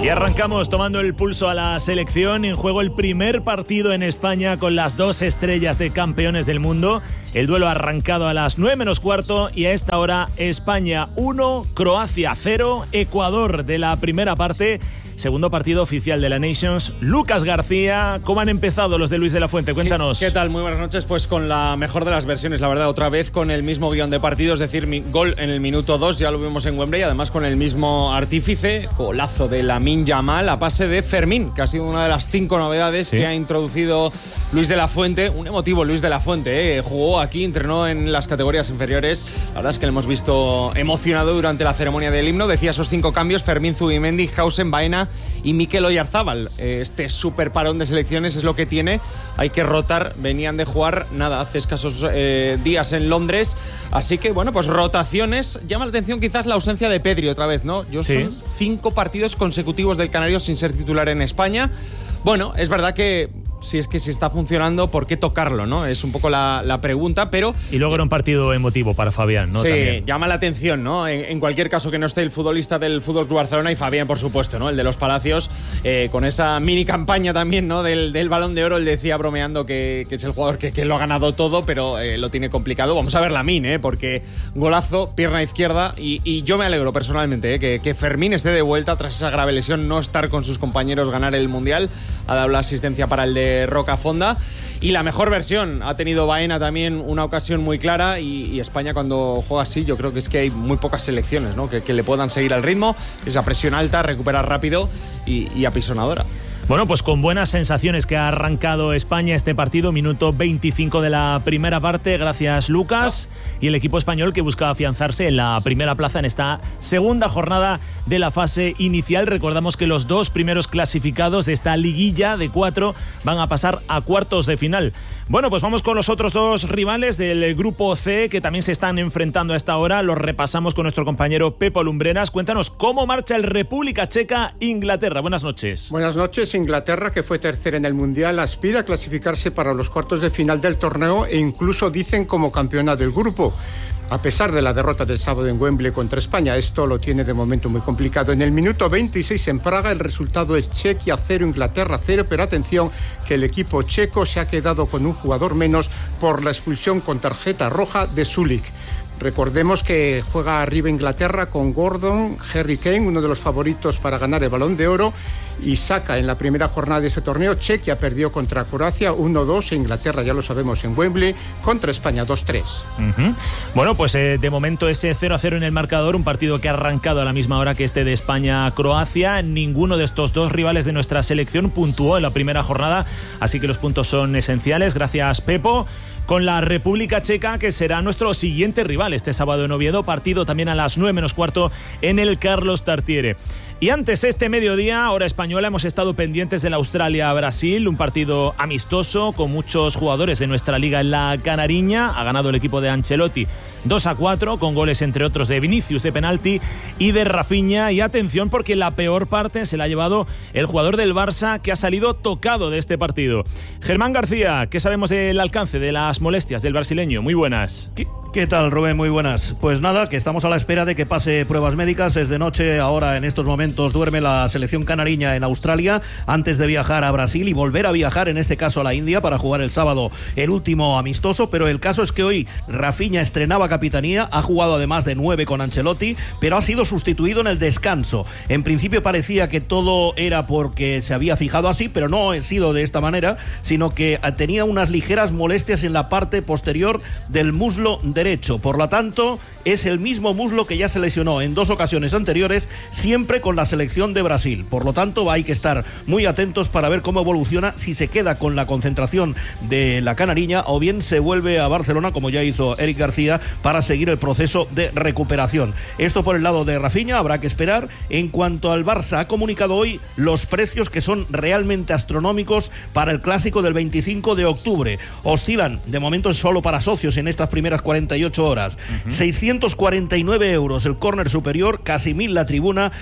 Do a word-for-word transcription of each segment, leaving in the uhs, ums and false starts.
Y arrancamos tomando el pulso a la selección. En juego el primer partido en España con las dos estrellas de campeones del mundo. El duelo ha arrancado a las nueve menos cuarto y a esta hora España uno, Croacia cero, Ecuador de la primera parte. Segundo partido oficial de la Nations. Lucas García, ¿cómo han empezado los de Luis de la Fuente? Cuéntanos. ¿Qué, qué tal? Muy buenas noches. Pues con la mejor de las versiones, la verdad, otra vez con el mismo guión de partido, es decir, mi gol en el minuto dos, ya lo vimos en Wembley, además con el mismo artífice, golazo de Lamine Yamal a pase de Fermín, que ha sido una de las cinco novedades sí. que ha introducido Luis de la Fuente. Un emotivo Luis de la Fuente, ¿eh? Jugó aquí, entrenó en las categorías inferiores. La verdad es que le hemos visto emocionado durante la ceremonia del himno. Decía esos cinco cambios: Fermín, Zubimendi, Hausen, Baena y Mikel Oyarzabal. Este super parón de selecciones es lo que tiene. Hay que rotar. Venían de jugar, nada, hace escasos eh, días en Londres. Así que, bueno, pues rotaciones. Llama la atención quizás la ausencia de Pedri otra vez, ¿no? Yo sí. Son cinco partidos consecutivos del Canario sin ser titular en España. Bueno, es verdad que si es que si está funcionando, ¿por qué tocarlo, no? Es un poco la, la pregunta, pero... Y luego era un partido emotivo para Fabián, ¿no? Sí, También. Llama la atención, ¿no? En, en cualquier caso que no esté el futbolista del F C Barcelona y Fabián, por supuesto, ¿no? El de los Palacios, eh, con esa mini campaña también, ¿no? Del, del Balón de Oro. Él decía bromeando que, que es el jugador que, que lo ha ganado todo, pero eh, lo tiene complicado. Vamos a ver Lamine, ¿eh? Porque golazo, pierna izquierda, y, y yo me alegro personalmente, ¿eh? Que, que Fermín esté de vuelta tras esa grave lesión, no estar con sus compañeros, ganar el Mundial. Ha dado la asistencia para el de Rocafonda. Y la mejor versión ha tenido Baena también, una ocasión muy clara, y, y España cuando juega así yo creo que es que hay muy pocas selecciones, ¿no? que, que le puedan seguir al ritmo, esa presión alta, recuperar rápido y, y apisonadora. Bueno, pues con buenas sensaciones que ha arrancado España este partido, minuto veinticinco de la primera parte, gracias Lucas, y el equipo español que busca afianzarse en la primera plaza en esta segunda jornada de la fase inicial. Recordamos que los dos primeros clasificados de esta liguilla de cuatro van a pasar a cuartos de final. Bueno, pues vamos con los otros dos rivales del grupo C que también se están enfrentando a esta hora. Los repasamos con nuestro compañero Pepo Lumbreras. Cuéntanos cómo marcha el República Checa-Inglaterra. Buenas noches. Buenas noches. Inglaterra, que fue tercera en el Mundial, aspira a clasificarse para los cuartos de final del torneo e incluso dicen como campeona del grupo. A pesar de la derrota del sábado en Wembley contra España, esto lo tiene de momento muy complicado. En el minuto veintiséis en Praga el resultado es Chequia cero, Inglaterra cero, pero atención que el equipo checo se ha quedado con un jugador menos por la expulsión con tarjeta roja de Sulik. Recordemos que juega arriba Inglaterra con Gordon, Harry Kane, uno de los favoritos para ganar el Balón de Oro, y saca en la primera jornada de ese torneo. Chequia perdió contra Croacia uno dos, e Inglaterra, ya lo sabemos, en Wembley contra España dos tres. Uh-huh. Bueno, pues eh, de momento ese cero a cero en el marcador, un partido que ha arrancado a la misma hora que este de España-Croacia. Ninguno de estos dos rivales de nuestra selección puntuó en la primera jornada, así que los puntos son esenciales. Gracias, Pepo. Con la República Checa, que será nuestro siguiente rival este sábado en Oviedo, partido también a las nueve menos cuarto en el Carlos Tartiere. Y antes, este mediodía, hora española, hemos estado pendientes del Australia-Brasil, un partido amistoso con muchos jugadores de nuestra liga en la Canariña. Ha ganado el equipo de Ancelotti dos a cuatro, con goles entre otros de Vinicius de penalti y de Rafinha. Y atención, porque la peor parte se la ha llevado el jugador del Barça, que ha salido tocado de este partido. Germán García, ¿qué sabemos del alcance de las molestias del brasileño? Muy buenas. ¿Qué, qué tal, Rubén? Muy buenas. Pues nada, que estamos a la espera de que pase pruebas médicas. Es de noche, ahora en estos momentos duerme la selección canariña en Australia antes de viajar a Brasil y volver a viajar, en este caso a la India, para jugar el sábado el último amistoso. Pero el caso es que hoy Rafinha estrenaba capitanía, ha jugado además de nueve con Ancelotti, pero ha sido sustituido en el descanso. En principio parecía que todo era porque se había fijado así, pero no ha sido de esta manera, sino que tenía unas ligeras molestias en la parte posterior del muslo derecho. Por lo tanto, es el mismo muslo que ya se lesionó en dos ocasiones anteriores, siempre con la selección de Brasil. Por lo tanto, hay que estar muy atentos para ver cómo evoluciona, si se queda con la concentración de la canariña o bien se vuelve a Barcelona, como ya hizo Eric García, para seguir el proceso de recuperación. Esto por el lado de Rafinha, habrá que esperar. En cuanto al Barça, ha comunicado hoy los precios, que son realmente astronómicos para el clásico del veinticinco de octubre. Oscilan, de momento solo para socios en estas primeras cuarenta y ocho horas, uh-huh. seiscientos cuarenta y nueve euros el córner superior, casi mil la tribuna y mil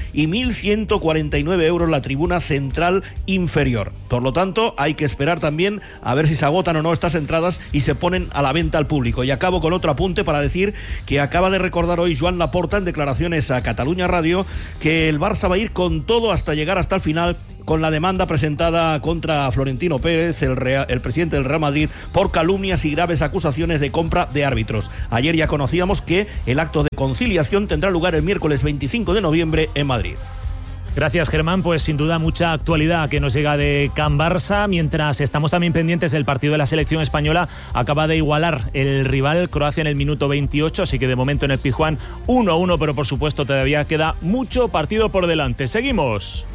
mil ciento cuarenta y nueve euros la tribuna central inferior. Por lo tanto, hay que esperar también a ver si se agotan o no estas entradas y se ponen a la venta al público. Y acabo con otro apunte para decir que acaba de recordar hoy Joan Laporta en declaraciones a Cataluña Radio que el Barça va a ir con todo hasta llegar hasta el final con la demanda presentada contra Florentino Pérez, el, Real, el presidente del Real Madrid, por calumnias y graves acusaciones de compra de árbitros. Ayer ya conocíamos que el acto de conciliación tendrá lugar el miércoles veinticinco de noviembre en Madrid. Gracias, Germán. Pues sin duda mucha actualidad que nos llega de Can Barça, mientras estamos también pendientes del partido de la selección española. Acaba de igualar el rival Croacia en el minuto veintiocho, así que de momento en el Pizjuán uno a uno, pero por supuesto todavía queda mucho partido por delante. Seguimos.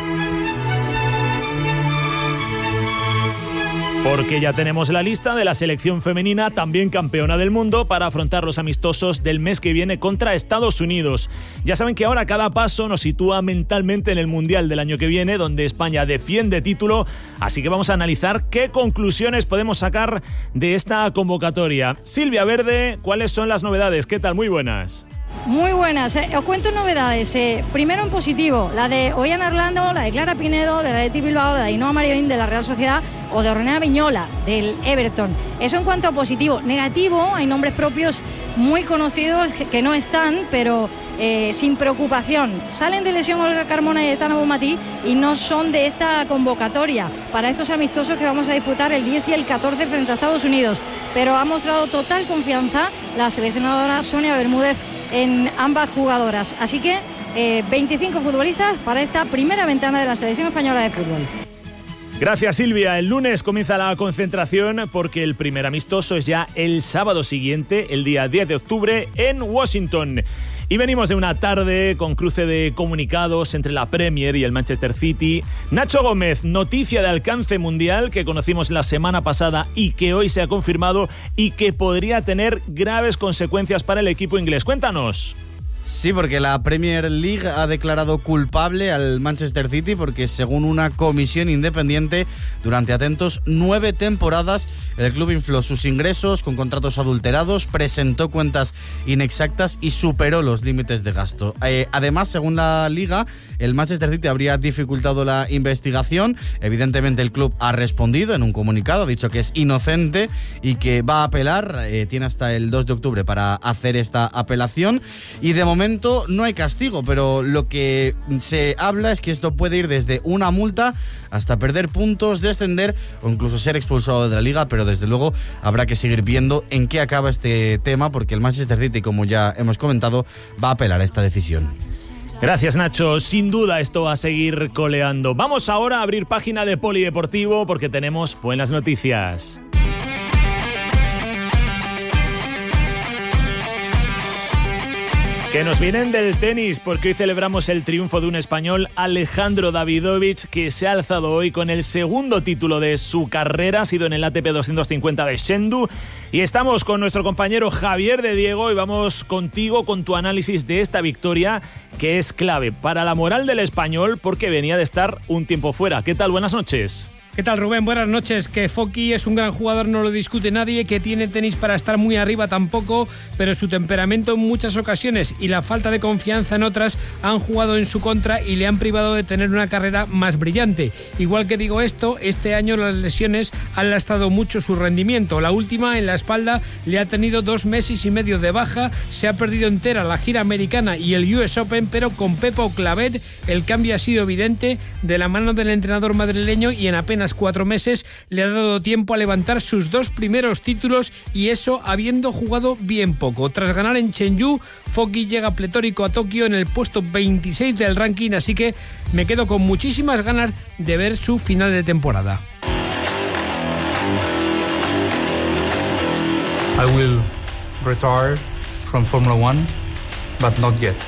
Porque ya tenemos la lista de la selección femenina, también campeona del mundo, para afrontar los amistosos del mes que viene contra Estados Unidos. Ya saben que ahora cada paso nos sitúa mentalmente en el Mundial del año que viene, donde España defiende título, así que vamos a analizar qué conclusiones podemos sacar de esta convocatoria. Silvia Verde, ¿cuáles son las novedades? ¿Qué tal? Muy buenas. Muy buenas, eh. os cuento novedades. Eh, primero en positivo, la de Ollana Orlando, la de Clara Pinedo, de la de Bilbao, la de Ainhoa Marín de la Real Sociedad o de Ornella Viñola del Everton. Eso en cuanto a positivo. Negativo, hay nombres propios muy conocidos que, que no están, pero eh, sin preocupación. Salen de lesión Olga Carmona y Aitana Bonmatí y no son de esta convocatoria para estos amistosos que vamos a disputar el diez y el catorce frente a Estados Unidos. Pero ha mostrado total confianza la seleccionadora Sonia Bermúdez en ambas jugadoras. Así que eh, veinticinco futbolistas para esta primera ventana de la selección española de fútbol. Gracias, Silvia. El lunes comienza la concentración porque el primer amistoso es ya el sábado siguiente, el día diez de octubre, en Washington. Y venimos de una tarde con cruce de comunicados entre la Premier y el Manchester City. Nacho Gómez, noticia de alcance mundial que conocimos la semana pasada y que hoy se ha confirmado y que podría tener graves consecuencias para el equipo inglés. Cuéntanos. Sí, porque la Premier League ha declarado culpable al Manchester City porque, según una comisión independiente, durante, atentos, nueve temporadas el club infló sus ingresos con contratos adulterados, presentó cuentas inexactas y superó los límites de gasto. Eh, además, según la Liga, el Manchester City habría dificultado la investigación. Evidentemente, el club ha respondido en un comunicado, ha dicho que es inocente y que va a apelar. Eh, tiene hasta el dos de octubre para hacer esta apelación y, de momento, momento no hay castigo, pero lo que se habla es que esto puede ir desde una multa hasta perder puntos, descender o incluso ser expulsado de la liga, pero desde luego habrá que seguir viendo en qué acaba este tema, porque el Manchester City, como ya hemos comentado, va a apelar a esta decisión. Gracias, Nacho. Sin duda esto va a seguir coleando. Vamos ahora a abrir página de Polideportivo porque tenemos buenas noticias. Que nos vienen del tenis, porque hoy celebramos el triunfo de un español, Alejandro Davidovich, que se ha alzado hoy con el segundo título de su carrera, ha sido en el A T P doscientos cincuenta de Chengdu. Y estamos con nuestro compañero Javier de Diego y vamos contigo con tu análisis de esta victoria, que es clave para la moral del español porque venía de estar un tiempo fuera. ¿Qué tal? Buenas noches. ¿Qué tal, Rubén? Buenas noches. Que Foki es un gran jugador, no lo discute nadie, que tiene tenis para estar muy arriba tampoco, pero su temperamento en muchas ocasiones y la falta de confianza en otras han jugado en su contra y le han privado de tener una carrera más brillante. Igual que digo esto, este año las lesiones han lastrado mucho su rendimiento. La última, en la espalda, le ha tenido dos meses y medio de baja, se ha perdido entera la gira americana y el U S Open, pero con Pepo Clavet el cambio ha sido evidente de la mano del entrenador madrileño y en apenas cuatro meses le ha dado tiempo a levantar sus dos primeros títulos y eso habiendo jugado bien poco. Tras ganar en Chengdu, Foki llega pletórico a Tokio en el puesto veintiséis del ranking, así que me quedo con muchísimas ganas de ver su final de temporada. I will retire from Formula One, but not yet.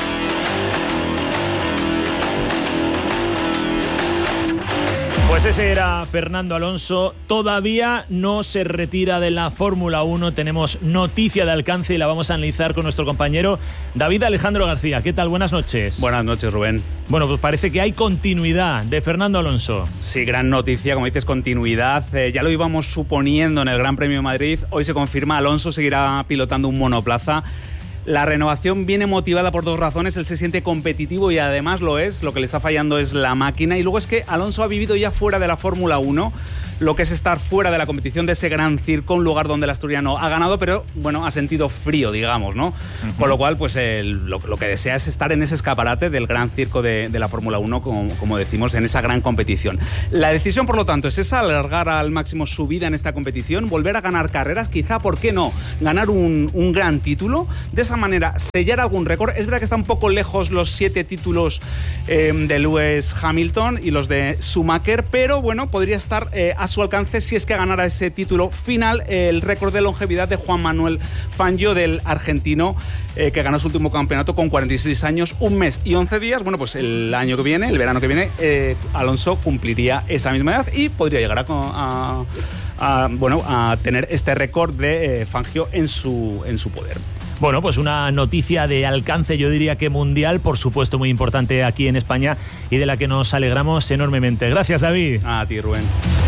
Pues ese era Fernando Alonso. Todavía no se retira de la Fórmula uno. Tenemos noticia de alcance y la vamos a analizar con nuestro compañero David Alejandro García. ¿Qué tal? Buenas noches. Buenas noches, Rubén. Bueno, pues parece que hay continuidad de Fernando Alonso. Sí, gran noticia, como dices, continuidad. Eh, ya lo íbamos suponiendo en el Gran Premio de Madrid. Hoy se confirma, Alonso seguirá pilotando un monoplaza. La renovación viene motivada por dos razones. Él se siente competitivo y además lo es. Lo que le está fallando es la máquina. Y luego es que Alonso ha vivido ya fuera de la Fórmula uno, lo que es estar fuera de la competición de ese gran circo, un lugar donde el asturiano ha ganado, pero bueno, ha sentido frío, digamos, ¿no? Uh-huh. Con lo cual, pues el, lo, lo que desea es estar en ese escaparate del gran circo de, de la Fórmula uno, como, como decimos, en esa gran competición. La decisión, por lo tanto, es esa, alargar al máximo su vida en esta competición, volver a ganar carreras, quizá, ¿por qué no?, ganar un, un gran título, de esa manera sellar algún récord. Es verdad que está un poco lejos los siete títulos eh, de Lewis Hamilton y los de Schumacher, pero bueno, podría estar eh, a su alcance si es que ganara ese título final, el récord de longevidad de Juan Manuel Fangio, del argentino, eh, que ganó su último campeonato con cuarenta y seis años, un mes y once días. Bueno, pues el año que viene, el verano que viene, eh, Alonso cumpliría esa misma edad y podría llegar a, a, a, bueno, a tener este récord de eh, Fangio en su, en su poder. Bueno, pues una noticia de alcance, yo diría que mundial, por supuesto muy importante aquí en España y de la que nos alegramos enormemente. Gracias, David. A ti, Rubén.